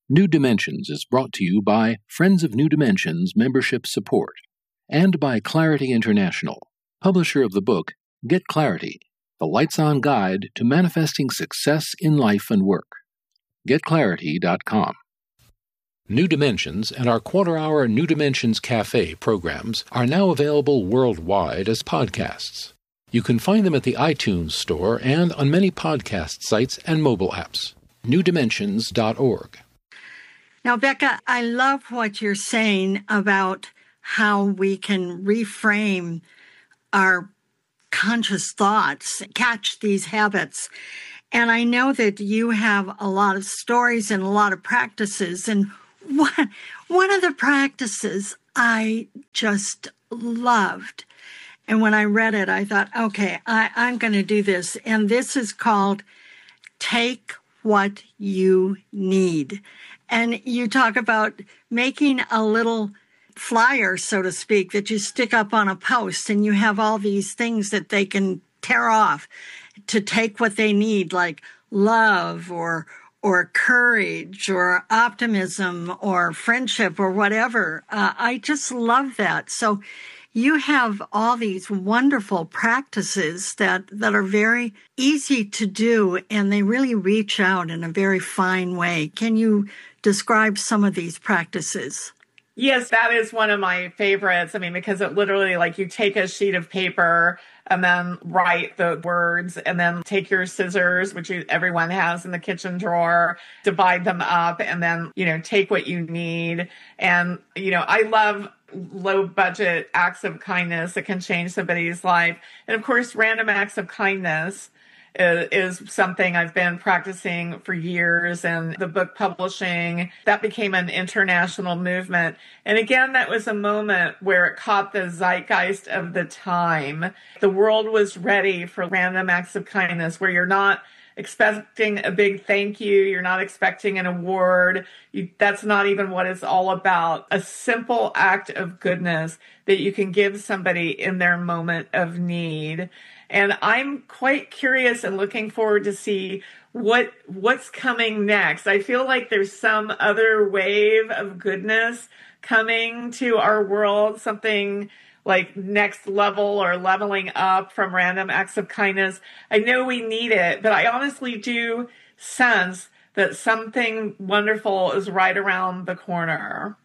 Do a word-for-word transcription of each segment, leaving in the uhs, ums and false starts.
New Dimensions is brought to you by Friends of New Dimensions Membership Support and by Clarity International, publisher of the book Get Clarity, the Lights-On Guide to Manifesting Success in Life and Work. get clarity dot com. New Dimensions and our quarter-hour New Dimensions Cafe programs are now available worldwide as podcasts. You can find them at the iTunes Store and on many podcast sites and mobile apps. new dimensions dot org. Now, Becca, I love what you're saying about how we can reframe our conscious thoughts, catch these habits. And I know that you have a lot of stories and a lot of practices. And one, one of the practices I just loved. And when I read it, I thought, okay, I, I'm going to do this. And this is called Take What You Need. And you talk about making a little flyer, so to speak, that you stick up on a post, and you have all these things that they can tear off to take what they need, like love or or courage or optimism or friendship or whatever. Uh, I just love that. So you have all these wonderful practices that, that are very easy to do, and they really reach out in a very fine way. Can you describe some of these practices? Yes, that is one of my favorites. I mean, because it literally, like, you take a sheet of paper and then write the words, and then take your scissors, which you, everyone has in the kitchen drawer, divide them up, and then, you know, take what you need. And, you know, I love low budget acts of kindness that can change somebody's life. And of course, random acts of kindness is, is something I've been practicing for years, and the book publishing, that became an international movement. And again, that was a moment where it caught the zeitgeist of the time. The world was ready for random acts of kindness, where you're not expecting a big thank you. You're not expecting an award. You, that's not even what it's all about. A simple act of goodness that you can give somebody in their moment of need. And I'm quite curious and looking forward to see what what's coming next. I feel like there's some other wave of goodness coming to our world, something like next level or leveling up from random acts of kindness. I know we need it, but I honestly do sense that something wonderful is right around the corner.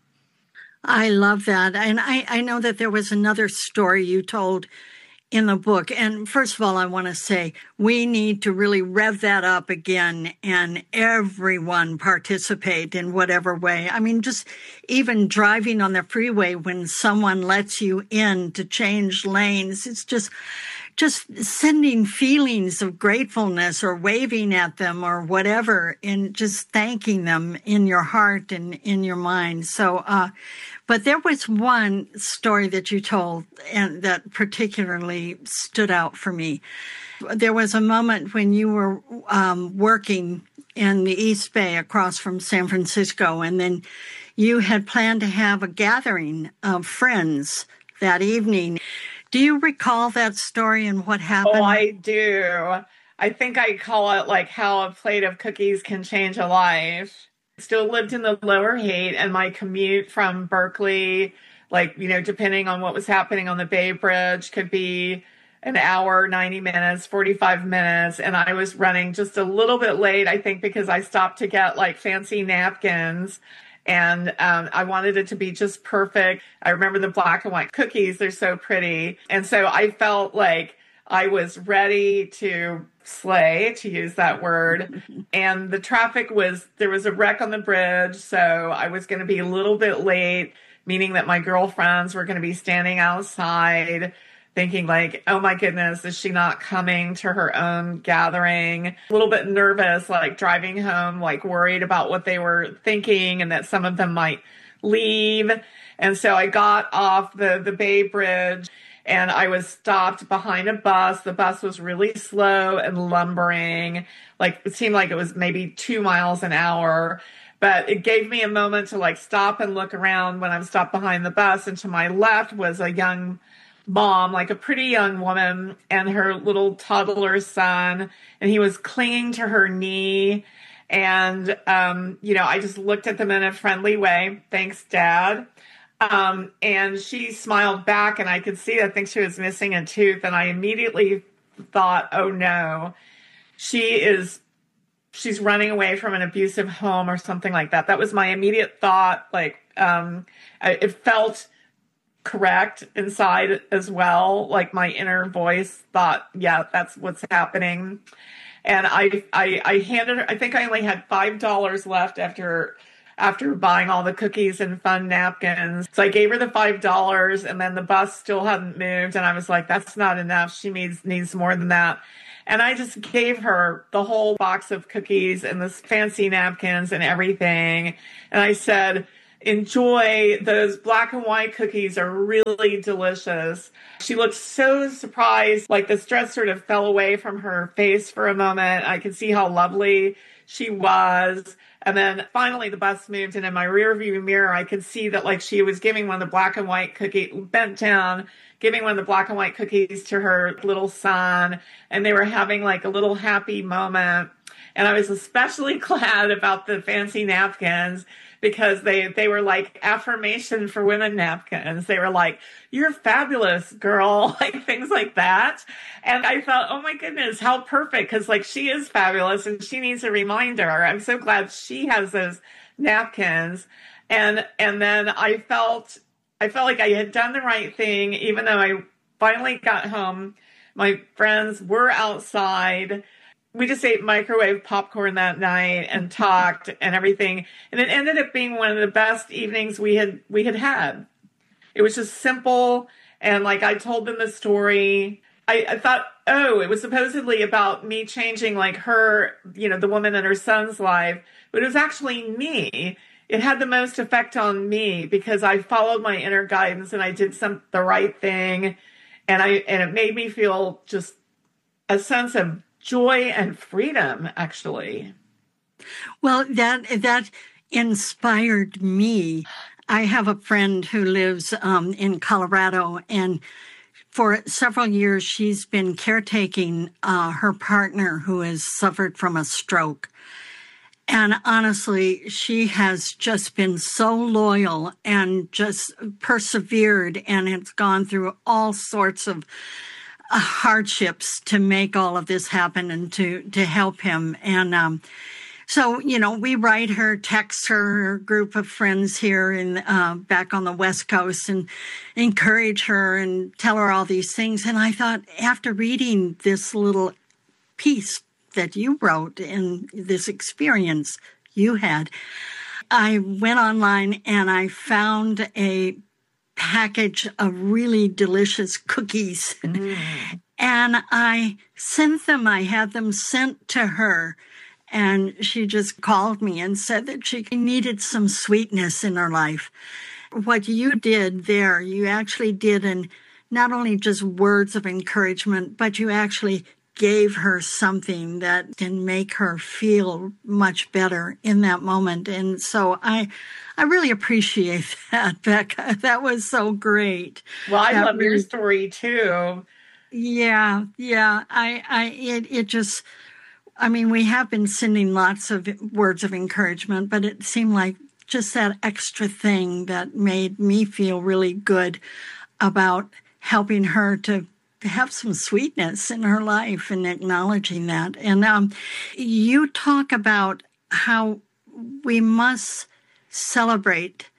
I love that. And I, I know that there was another story you told in the book. And first of all, I want to say we need to really rev that up again, and everyone participate in whatever way. I mean, just even driving on the freeway when someone lets you in to change lanes, it's just just sending feelings of gratefulness or waving at them or whatever, and just thanking them in your heart and in your mind. So, uh, but there was one story that you told and that particularly stood out for me. There was a moment when you were um, working in the East Bay across from San Francisco, and then you had planned to have a gathering of friends that evening. Do you recall that story and what happened? Oh, I do. I think I call it like how a plate of cookies can change a life. Still lived in the Lower Haight, and my commute from Berkeley, like, you know, depending on what was happening on the Bay Bridge, could be an hour, ninety minutes, forty-five minutes. And I was running just a little bit late, I think, because I stopped to get like fancy napkins. And um, I wanted it to be just perfect. I remember the black and white cookies. They're so pretty. And so I felt like I was ready to slay, to use that word. And the traffic was, there was a wreck on the bridge. So I was going to be a little bit late, meaning that my girlfriends were going to be standing outside thinking like, oh my goodness, is she not coming to her own gathering? A little bit nervous, like driving home, like worried about what they were thinking and that some of them might leave. And so I got off the, the Bay Bridge and I was stopped behind a bus. The bus was really slow and lumbering. Like it seemed like it was maybe two miles an hour. But it gave me a moment to like stop and look around when I'm stopped behind the bus. And to my left was a young mom, like a pretty young woman, and her little toddler son, and he was clinging to her knee. And, um, you know, I just looked at them in a friendly way. Thanks, Dad. Um, and she smiled back, and I could see, I think she was missing a tooth. And I immediately thought, oh no, she is, she's running away from an abusive home or something like that. That was my immediate thought. Like, um, I, it felt correct inside as well. Like my inner voice thought, yeah, that's what's happening. And I, I, I handed her, I think I only had five dollars left after, after buying all the cookies and fun napkins. So I gave her the five dollars, and then the bus still hadn't moved. And I was like, that's not enough. She needs, needs more than that. And I just gave her the whole box of cookies and the fancy napkins and everything. And I said, enjoy, those black and white cookies are really delicious. She looked so surprised, like the stress sort of fell away from her face for a moment. I could see how lovely she was. And then finally the bus moved, and in my rear view mirror, I could see that like she was giving one of the black and white cookie, bent down, giving one of the black and white cookies to her little son. And they were having like a little happy moment. And I was especially glad about the fancy napkins, because they, they were like affirmation for women napkins. They were like, you're fabulous, girl, like things like that. And I thought, oh my goodness, how perfect. Cause like she is fabulous and she needs a reminder. I'm so glad she has those napkins. And, and then I felt, I felt like I had done the right thing, even though I finally got home. My friends were outside. We just ate microwave popcorn that night and talked and everything. And it ended up being one of the best evenings we had, we had had. It was just simple. And like, I told them the story. I, I thought, oh, it was supposedly about me changing like her, you know, the woman in her son's life, but it was actually me. It had the most effect on me because I followed my inner guidance and I did some, the right thing. And I, and it made me feel just a sense of joy and freedom, actually. Well, that that inspired me. I have a friend who lives um, in Colorado, and for several years she's been caretaking uh, her partner who has suffered from a stroke. And honestly, she has just been so loyal and just persevered, and it's gone through all sorts of hardships to make all of this happen and to, to help him. And um, so, you know, we write her, text her, her group of friends here in uh, back on the West Coast, and encourage her and tell her all these things. And I thought, after reading this little piece that you wrote in this experience you had, I went online and I found a package of really delicious cookies. Mm. And I sent them, I had them sent to her. And she just called me and said that she needed some sweetness in her life. What you did there, you actually did in not only just words of encouragement, but you actually gave her something that can make her feel much better in that moment. And so I I really appreciate that, Becca. That was so great. Well, I that love really, your story too. Yeah, yeah. I, I it it just I mean, we have been sending lots of words of encouragement, but it seemed like just that extra thing that made me feel really good about helping her to have some sweetness in her life and acknowledging that. And um, you talk about how we must celebrate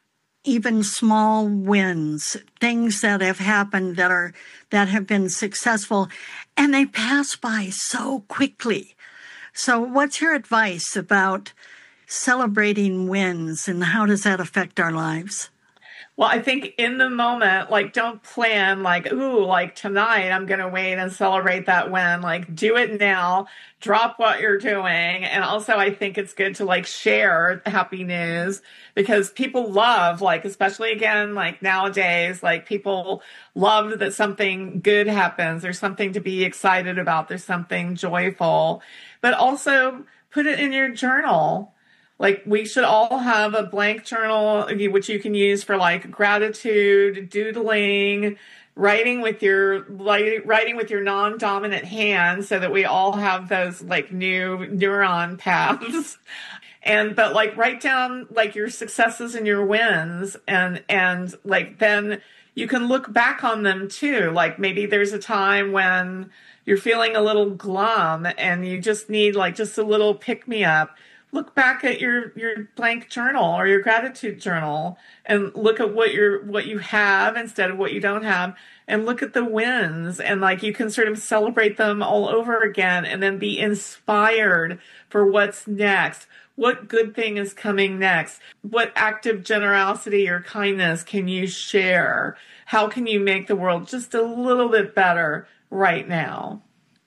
even small wins, things that have happened that are that have been successful, and they pass by so quickly. So what's your advice about celebrating wins, and how does that affect our lives? Well, I think in the moment, like, don't plan like, ooh, like tonight I'm going to wait and celebrate that win. Like, do it now, drop what you're doing. And also I think it's good to like share happy news, because people love, like, especially again, like nowadays, like people love that something good happens. There's something to be excited about. There's something joyful, but also put it in your journal. Like we should all have a blank journal, which you can use for like gratitude, doodling, writing with your writing with your non-dominant hand, so that we all have those like new neuron paths. And but like write down like your successes and your wins, and and like then you can look back on them too. Like maybe there's a time when you're feeling a little glum and you just need like just a little pick me up. Look back at your, your blank journal or your gratitude journal and look at what you're, what you have instead of what you don't have, and look at the wins, and like you can sort of celebrate them all over again, and then be inspired for what's next. What good thing is coming next? What act of generosity or kindness can you share? How can you make the world just a little bit better right now?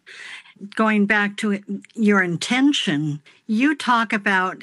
Going back to your intention, you talk about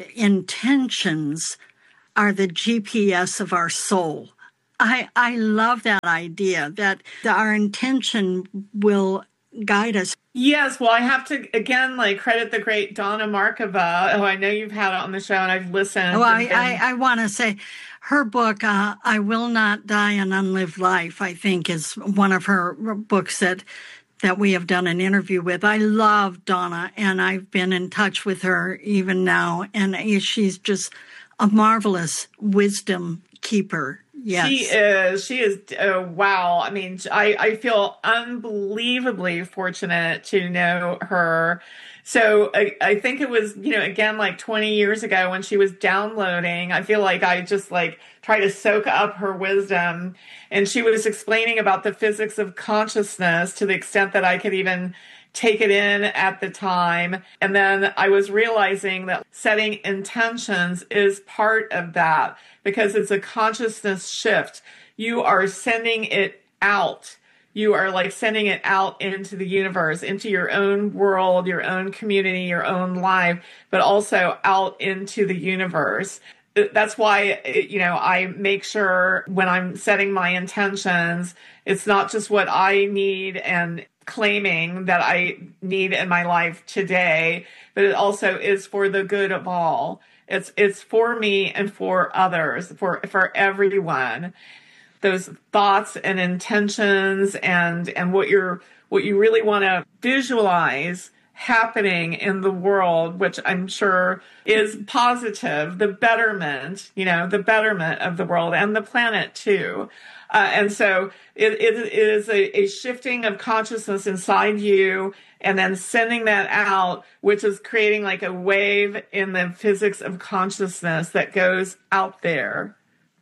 intentions are the G P S of our soul. I, I love that idea that our intention will guide us. Yes, well, I have to, again, like credit the great Donna Markova, who I know you've had on the show and I've listened. Well, I, been... I, I want to say her book, uh, I Will Not Die an Unlived Life, I think is one of her books that that we have done an interview with. I love Donna, and I've been in touch with her even now, and she's just a marvelous wisdom keeper. Yes. She is. She is. Uh, wow. I mean, I, I feel unbelievably fortunate to know her. So I, I think it was, you know, again, like twenty years ago when she was downloading, I feel like I just like try to soak up her wisdom. And she was explaining about the physics of consciousness to the extent that I could even take it in at the time. And then I was realizing that setting intentions is part of that, because it's a consciousness shift. You are sending it out. You are like sending it out into the universe, into your own world, your own community, your own life, but also out into the universe. That's why, you know, I make sure when I'm setting my intentions, it's not just what I need and claiming that I need in my life today, but it also is for the good of all. It's it's for me and for others, for for everyone. Those thoughts and intentions and and what you're what you really want to visualize happening in the world, which I'm sure is positive, the betterment, you know, the betterment of the world and the planet too. Uh, and so it, it is a, a shifting of consciousness inside you and then sending that out, which is creating like a wave in the physics of consciousness that goes out there.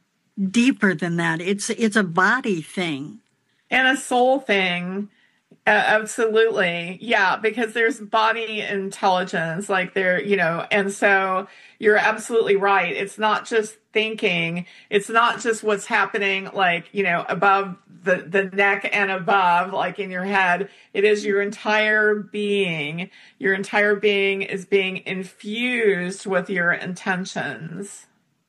Deeper than that. It's, it's a body thing. And a soul thing. Uh, absolutely. Yeah, because there's body intelligence, like there, you know, and so you're absolutely right. It's not just thinking. It's not just what's happening, like, you know, above the, the neck and above, like in your head. It is your entire being. Your entire being is being infused with your intentions.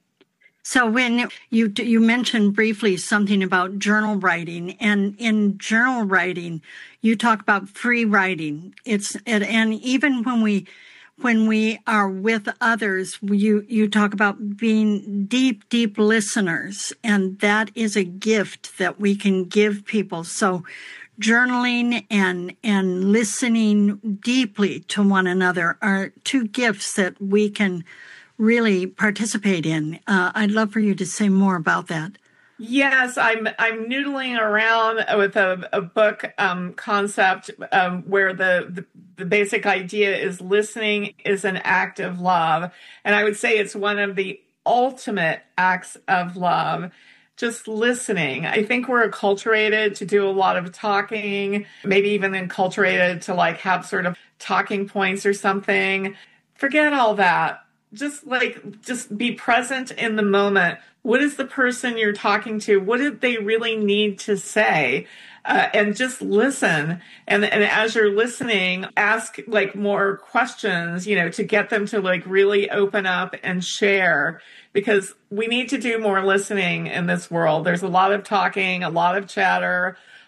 So when you you mentioned briefly something about journal writing, and in journal writing, you talk about free writing. It's and, and even when we when we are with others, you you talk about being deep, deep listeners, and that is a gift that we can give people. So journaling and and listening deeply to one another are two gifts that we can really participate in. Uh, I'd love for you to say more about that. Yes, I'm I'm noodling around with a, a book um, concept um, where the, the the basic idea is listening is an act of love. And I would say it's one of the ultimate acts of love. Just listening. I think we're acculturated to do a lot of talking, maybe even enculturated to like have sort of talking points or something. Forget all that. Just like, just be present in the moment. What is the person you're talking to? What did they really need to say? Uh, and just listen. And, and as you're listening, ask like more questions, you know, to get them to like really open up and share, because we need to do more listening in this world. There's a lot of talking, a lot of chatter,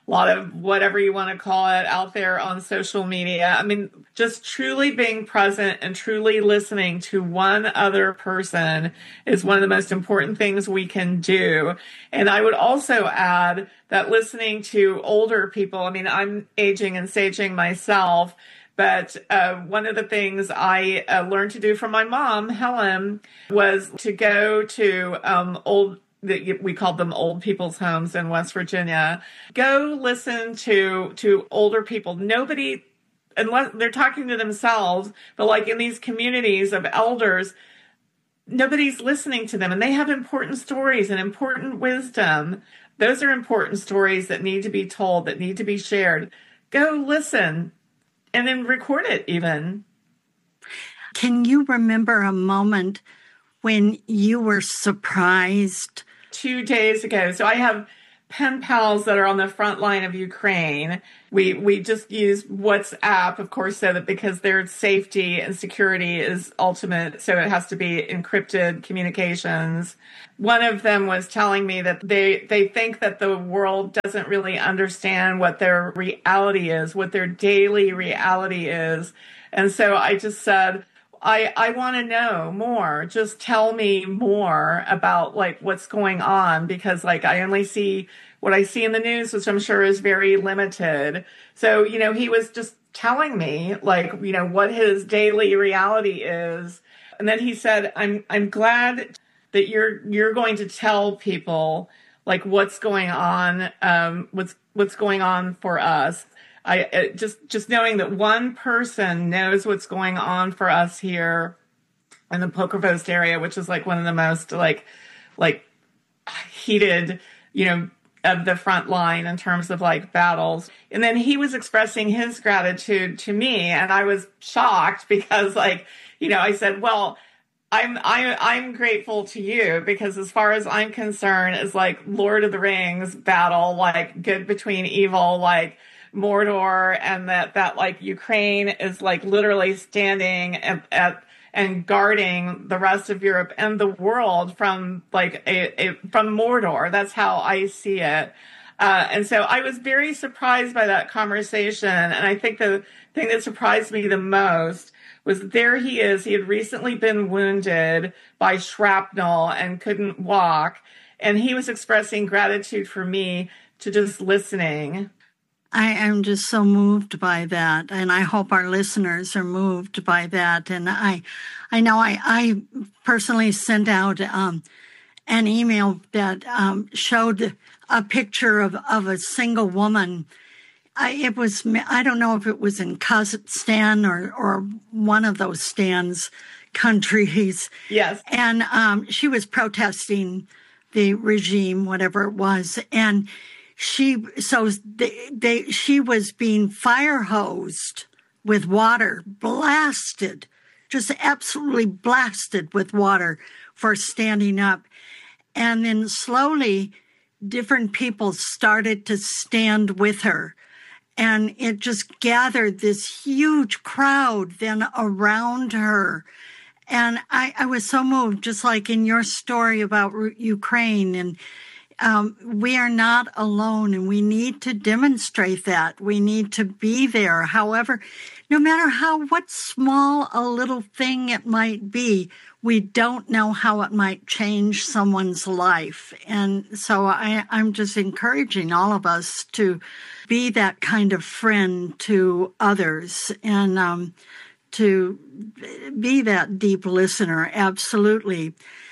a lot of whatever you want to call it out there on social media. I mean, just truly being present and truly listening to one other person is one of the most important things we can do. And I would also add that listening to older people, I mean, I'm aging and saging myself, but uh, one of the things I uh, learned to do from my mom, Helen, was to go to um, old that we called them old people's homes in West Virginia. Go listen to to older people. Nobody, unless they're talking to themselves, but like in these communities of elders, nobody's listening to them, and they have important stories and important wisdom. Those are important stories that need to be told, that need to be shared. Go listen and then record it even. Can you remember a moment when you were surprised? Two days ago. So I have pen pals that are on the front line of Ukraine. We we just use WhatsApp, of course, so that because their safety and security is ultimate, so it has to be encrypted communications. One of them was telling me that they, they think that the world doesn't really understand what their reality is, what their daily reality is. And so I just said, I, I want to know more. Just tell me more about like what's going on, because like I only see what I see in the news, which I'm sure is very limited. So, you know, he was just telling me like, you know, what his daily reality is. And then he said, I'm I'm glad that you're you're going to tell people like what's going on, um, what's what's going on for us. I it, just just knowing that one person knows what's going on for us here in the Pokrovsk area, which is like one of the most like like heated, you know, of the front line in terms of like battles. And then he was expressing his gratitude to me, and I was shocked because like, you know, I said, well, I'm I, I'm grateful to you because as far as I'm concerned, it's like Lord of the Rings battle, like good between evil, like Mordor, and that, that like Ukraine is like literally standing at, at and guarding the rest of Europe and the world from like a, a from Mordor. That's how I see it. Uh, and so I was very surprised by that conversation. And I think the thing that surprised me the most was there he is. He had recently been wounded by shrapnel and couldn't walk. And he was expressing gratitude for me to just listening. I am just so moved by that, and I hope our listeners are moved by that. And I, I know I, I personally sent out um, an email that um, showed a picture of, of a single woman. I, it was I don't know if it was in Kazakhstan or or one of those stands countries. Yes, and um, she was protesting the regime, whatever it was, and. She so they, they she was being fire hosed with water, blasted, just absolutely blasted with water for standing up. And then slowly different people started to stand with her. And it just gathered this huge crowd then around her. And I, I was so moved, just like in your story about Ukraine. And Um, we are not alone, and we need to demonstrate that. We need to be there. However, no matter how, what small a little thing it might be, we don't know how it might change someone's life. And so I, I'm just encouraging all of us to be that kind of friend to others and um, to be that deep listener, absolutely.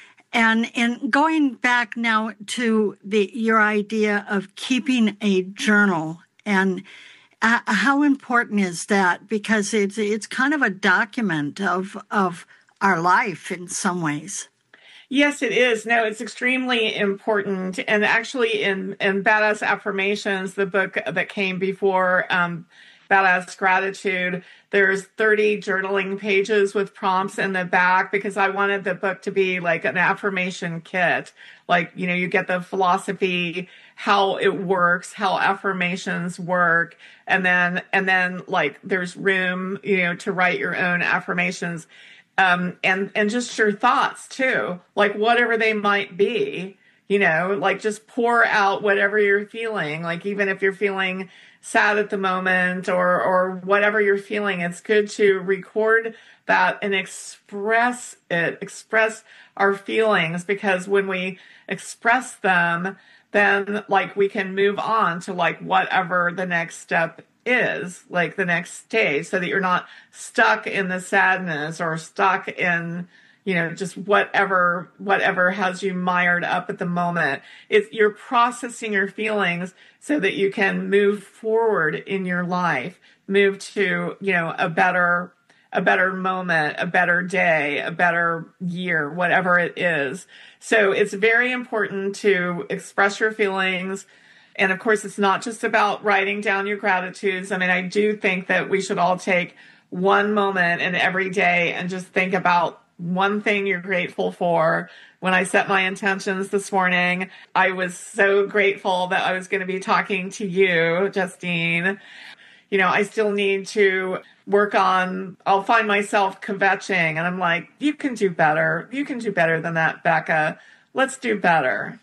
And and going back now to the your idea of keeping a journal, and uh, how important is that? Because it's it's kind of a document of of our life in some ways. Yes, it is. No, it's extremely important. And actually in, in Badass Affirmations, the book that came before um, Badass Gratitude, there's thirty journaling pages with prompts in the back because I wanted the book to be like an affirmation kit. Like, you know, you get the philosophy, how it works, how affirmations work. And then, and then like there's room, you know, to write your own affirmations. Um, and, and just your thoughts too, like whatever they might be, You know, like just pour out whatever you're feeling. Like even if you're feeling sad at the moment or or whatever you're feeling, it's good to record that and express it, express our feelings, because when we express them, then like we can move on to like whatever the next step is, like the next stage, so that you're not stuck in the sadness or stuck in, you know, just whatever, whatever has you mired up at the moment. It's, you're processing your feelings so that you can move forward in your life, move to, you know, a better, a better moment, a better day, a better year, whatever it is. So it's very important to express your feelings. And of course, it's not just about writing down your gratitudes. I mean, I do think that we should all take one moment in every day and just think about one thing you're grateful for. When I set my intentions this morning, I was so grateful that I was going to be talking to you, Justine. You know, I still need to work on, I'll find myself kvetching, and I'm like, you can do better. You can do better than that, Becca. Let's do better.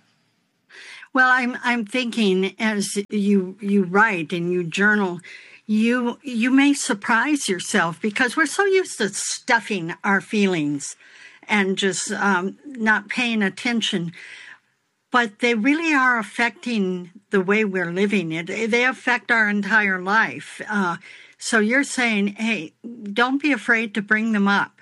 Well, I'm I'm thinking as you you write and you journal, you you may surprise yourself, because we're so used to stuffing our feelings and just um, not paying attention. But they really are affecting the way we're living. It they affect our entire life. Uh, so you're saying, hey, don't be afraid to bring them up,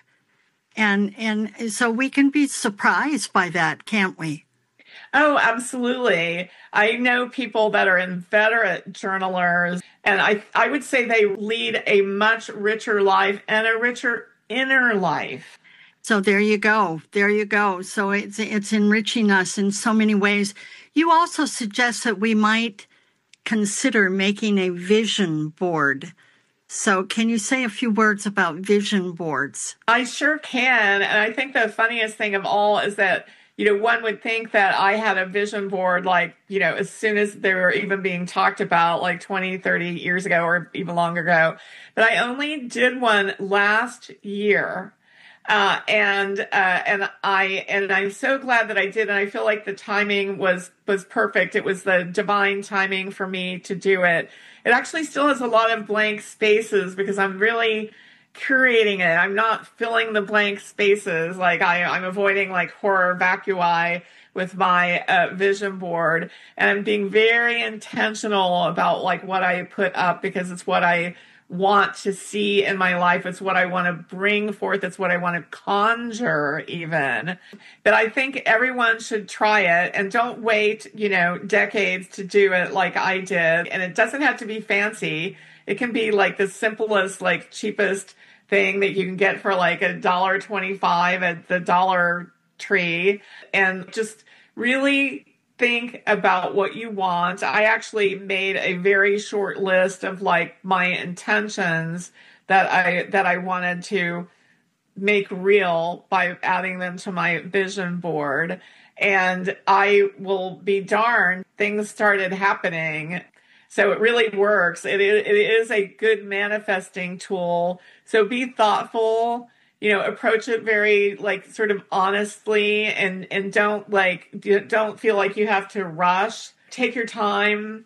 and and so we can be surprised by that, can't we? Oh, absolutely. I know people that are inveterate journalers, and I, I would say they lead a much richer life and a richer inner life. So there you go. There you go. So it's it's enriching us in so many ways. You also suggest that we might consider making a vision board. So can you say a few words about vision boards? I sure can. And I think the funniest thing of all is that, you know, one would think that I had a vision board, like, you know, as soon as they were even being talked about, like twenty, thirty years ago or even longer ago. But I only did one last year. Uh, and, uh, and I, and I'm so glad that I did. And I feel like the timing was, was perfect. It was the divine timing for me to do it. It actually still has a lot of blank spaces because I'm really curating it. I'm not filling the blank spaces. Like I, I'm avoiding like horror vacui with my uh, vision board, and I'm being very intentional about like what I put up, because it's what I want to see in my life. It's what I want to bring forth. It's what I want to conjure even. But I think everyone should try it, and don't wait, you know, decades to do it like I did. And it doesn't have to be fancy. It can be like the simplest, like cheapest thing that you can get for like a dollar twenty-five at the Dollar Tree, and just really think about what you want. I actually made a very short list of like my intentions that I that I wanted to make real by adding them to my vision board. And I will be darned, things started happening. So it really works. It is, it is a good manifesting tool. So be thoughtful, you know, approach it very like sort of honestly, and, and don't like, don't feel like you have to rush. Take your time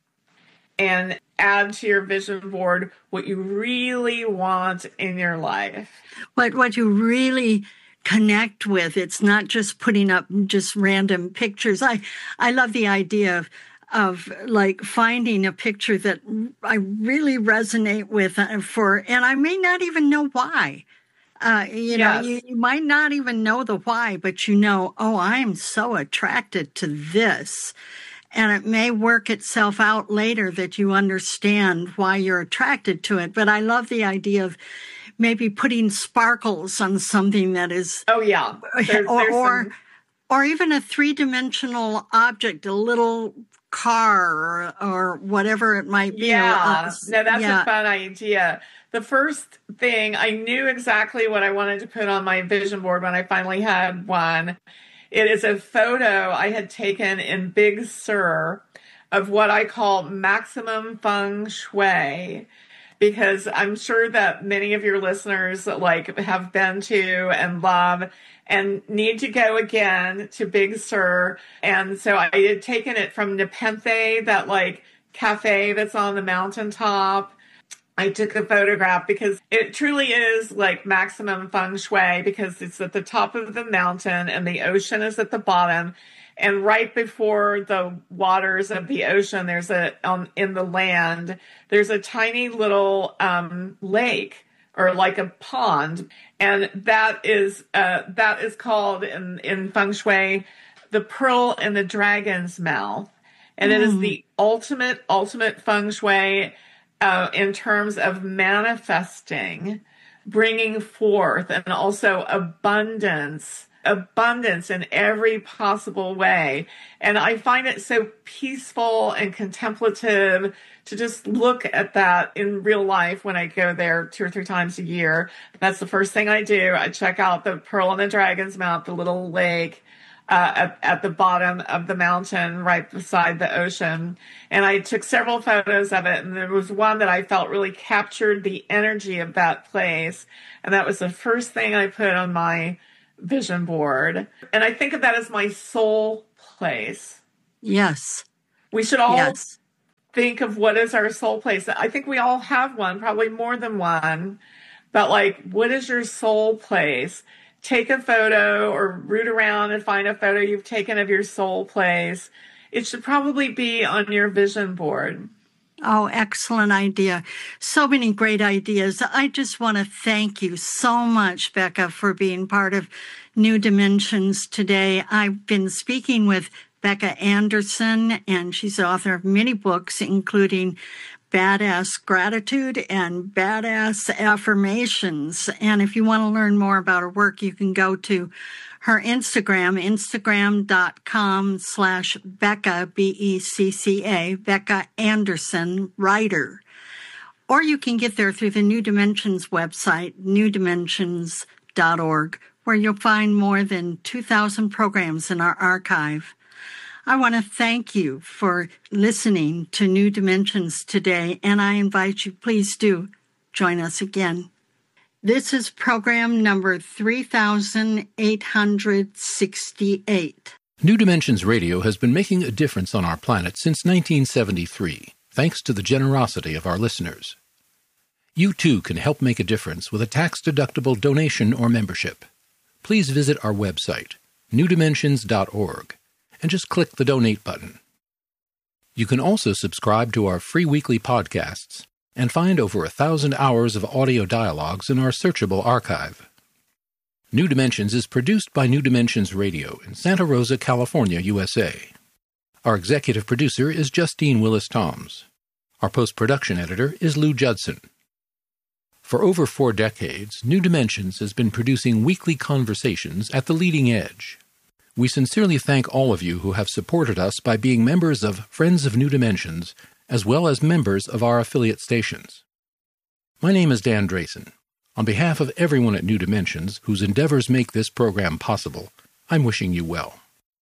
and add to your vision board what you really want in your life. What, what you really connect with. It's not just putting up just random pictures. I, I love the idea of of like finding a picture that I really resonate with for, and I may not even know why. Uh, you know, yes. you, you might not even know the why, but you know, oh, I'm so attracted to this. And it may work itself out later that you understand why you're attracted to it. But I love the idea of maybe putting sparkles on something that is, oh yeah, there's, or there's or, some... or even a three-dimensional object, a little car or, or whatever it might be. Yeah, Uh, no, that's yeah. a fun idea. The first thing, I knew exactly what I wanted to put on my vision board when I finally had one. It is a photo I had taken in Big Sur of what I call maximum feng shui. because I'm sure that many of your listeners like have been to and love and need to go again to Big Sur. And so I had taken it from Nepenthe, that like cafe that's on the mountaintop. I took a photograph because it truly is like maximum feng shui, because it's at the top of the mountain and the ocean is at the bottom. And right before the waters of the ocean, there's a, um, in the land, there's a tiny little um, lake or like a pond. And that is, uh, that is called in, in feng shui, the pearl in the dragon's mouth. And mm. it is the ultimate, ultimate feng shui uh, in terms of manifesting, bringing forth, and also abundance. abundance in every possible way. And I find it so peaceful and contemplative to just look at that in real life when I go there two or three times a year. That's the first thing I do. I check out the Pearl in the Dragon's Mouth, the little lake uh, at, at the bottom of the mountain right beside the ocean. And I took several photos of it. And there was one that I felt really captured the energy of that place. And that was the first thing I put on my vision board. And I think of that as my soul place. Yes. We should all yes. think of what is our soul place. I think we all have one, probably more than one. But like, what is your soul place? Take a photo or root around and find a photo you've taken of your soul place. It should probably be on your vision board. Oh, excellent idea. So many great ideas. I just want to thank you so much, Becca, for being part of New Dimensions today. I've been speaking with Becca Anderson, and she's the author of many books, including Badass Gratitude and Badass Affirmations. And if you want to learn more about her work, you can go to her Instagram, instagram.com slash Becca, B E C C A, Becca Anderson Writer. Or you can get there through the New Dimensions website, new dimensions dot org, where you'll find more than two thousand programs in our archive. I want to thank you for listening to New Dimensions today, and I invite you, please do join us again. This is program number three thousand eight hundred sixty-eight. New Dimensions Radio has been making a difference on our planet since nineteen seventy-three, thanks to the generosity of our listeners. You too can help make a difference with a tax-deductible donation or membership. Please visit our website, new dimensions dot org, and just click the Donate button. You can also subscribe to our free weekly podcasts and find over a thousand hours of audio dialogues in our searchable archive. New Dimensions is produced by New Dimensions Radio in Santa Rosa, California, U S A. Our executive producer is Justine Willis-Toms. Our post-production editor is Lou Judson. For over four decades, New Dimensions has been producing weekly conversations at the leading edge. We sincerely thank all of you who have supported us by being members of Friends of New Dimensions, as well as members of our affiliate stations. My name is Dan Drayson. On behalf of everyone at New Dimensions, whose endeavors make this program possible, I'm wishing you well.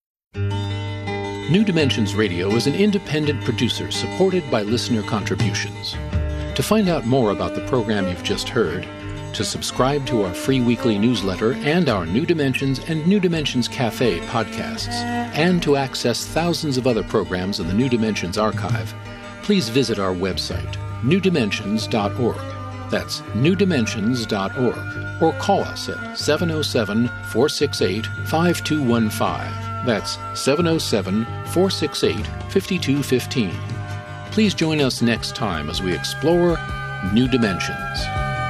New Dimensions Radio is an independent producer supported by listener contributions. To find out more about the program you've just heard, to subscribe to our free weekly newsletter and our New Dimensions and New Dimensions Cafe podcasts, and to access thousands of other programs in the New Dimensions archive, please visit our website, new dimensions dot org. That's new dimensions dot org. Or call us at seven oh seven, four six eight, five two one five. That's seven oh seven, four six eight, five two one five. Please join us next time as we explore New Dimensions.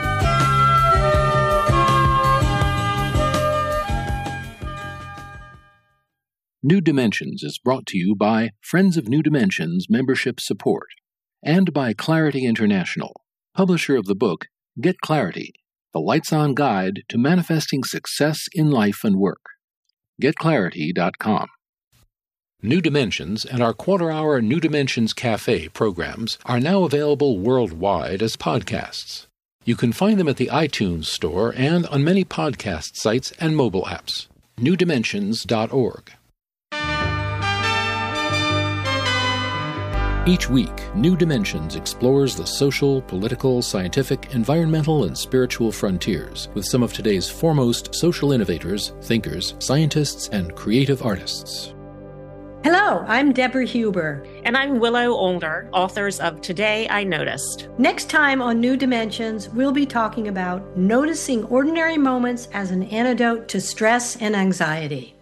New Dimensions is brought to you by Friends of New Dimensions Membership Support and by Clarity International, publisher of the book Get Clarity, the Lights-On Guide to Manifesting Success in Life and Work. get clarity dot com. New Dimensions and our quarter-hour New Dimensions Cafe programs are now available worldwide as podcasts. You can find them at the iTunes Store and on many podcast sites and mobile apps. new dimensions dot org. Each week, New Dimensions explores the social, political, scientific, environmental, and spiritual frontiers with some of today's foremost social innovators, thinkers, scientists, and creative artists. Hello, I'm Deborah Huber. And I'm Willow Older, authors of Today I Noticed. Next time on New Dimensions, we'll be talking about noticing ordinary moments as an antidote to stress and anxiety.